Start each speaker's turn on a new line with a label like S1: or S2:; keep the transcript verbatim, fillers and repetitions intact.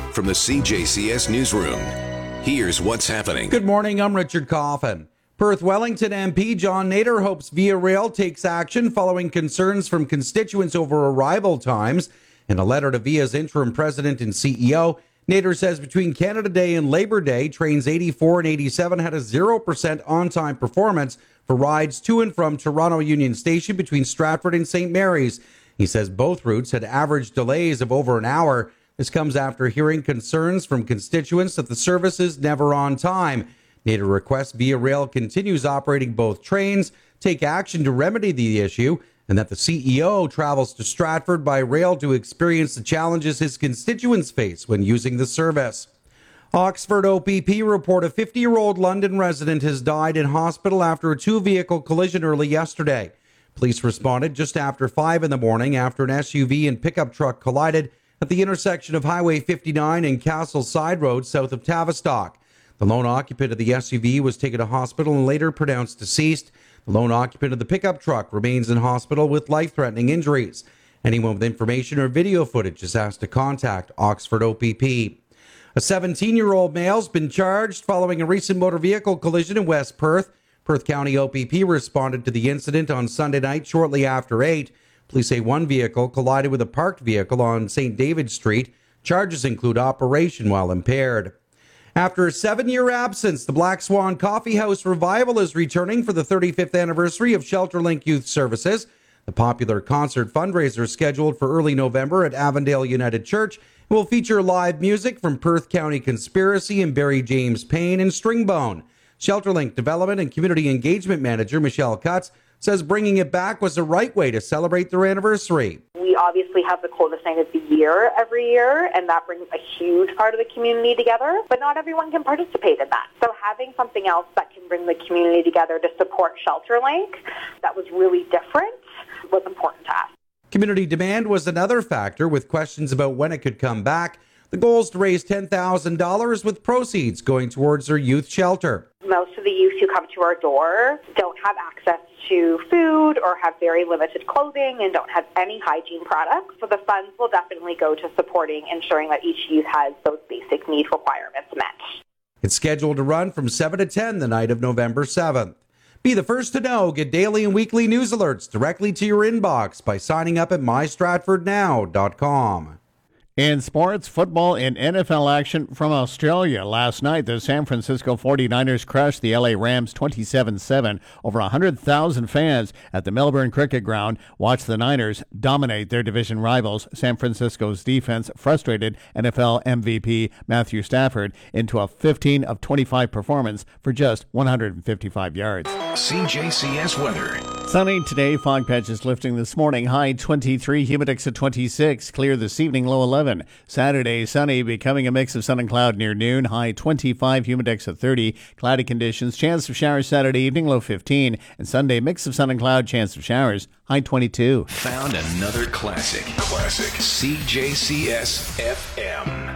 S1: From the C J C S Newsroom, here's what's happening.
S2: Good morning, I'm Richard Coffin. Perth Wellington M P John Nader hopes Via Rail takes action following concerns from constituents over arrival times. In a letter to Via's interim president and C E O, Nader says between Canada Day and Labor Day, trains eighty-four and eighty-seven had a zero percent on-time performance for rides to and from Toronto Union Station between Stratford and Saint Mary's. He says both routes had average delays of over an hour. This comes after hearing concerns from constituents that the service is never on time. Nader requests Via Rail continues operating both trains, take action to remedy the issue, and that the C E O travels to Stratford by rail to experience the challenges his constituents face when using the service. Oxford O P P report a fifty-year-old London resident has died in hospital after a two-vehicle collision early yesterday. Police responded just after five in the morning after an S U V and pickup truck collided at the intersection of Highway fifty-nine and Castle Side Road south of Tavistock. The lone occupant of the S U V was taken to hospital and later pronounced deceased. The lone occupant of the pickup truck remains in hospital with life-threatening injuries. Anyone with information or video footage is asked to contact Oxford O P P. A seventeen-year-old male's been charged following a recent motor vehicle collision in West Perth. Perth County O P P responded to the incident on Sunday night shortly after eight. Police say one vehicle collided with a parked vehicle on Saint David Street. Charges include operation while impaired. After a seven-year absence, the Black Swan Coffee House Revival is returning for the thirty-fifth anniversary of ShelterLink Youth Services. The popular concert fundraiser scheduled for early November at Avondale United Church will feature live music from Perth County Conspiracy and Barry James Payne and Stringbone. ShelterLink Development and Community Engagement Manager Michelle Cutts says bringing it back was the right way to celebrate their anniversary.
S3: We obviously have the coldest night of the year every year, and that brings a huge part of the community together, but not everyone can participate in that. So having something else that can bring the community together to support ShelterLink that was really different was important to us.
S2: Community demand was another factor, with questions about when it could come back. The goal is to raise ten thousand dollars with proceeds going towards their youth shelter.
S3: Most of the youth who come to our door don't have access to food or have very limited clothing and don't have any hygiene products. So the funds will definitely go to supporting ensuring that each youth has those basic need requirements met.
S2: It's scheduled to run from seven to ten the night of November seventh. Be the first to know. Get daily and weekly news alerts directly to your inbox by signing up at my stratford now dot com.
S4: In sports, football and N F L action from Australia. Last night, the San Francisco forty-niners crushed the L A Rams twenty-seven seven. Over one hundred thousand fans at the Melbourne Cricket Ground watched the Niners dominate their division rivals. San Francisco's defense frustrated N F L M V P Matthew Stafford into a fifteen of twenty-five performance for just one hundred fifty-five yards.
S1: C J C S weather.
S4: Sunny today, fog patches lifting this morning, high twenty-three, humidex at twenty-six, clear this evening, low eleven. Saturday, sunny, becoming a mix of sun and cloud near noon, high twenty-five, humidex at thirty, cloudy conditions, chance of showers Saturday evening, low fifteen, and Sunday, mix of sun and cloud, chance of showers, high twenty-two.
S1: Found another classic. Classic. C J C S F M.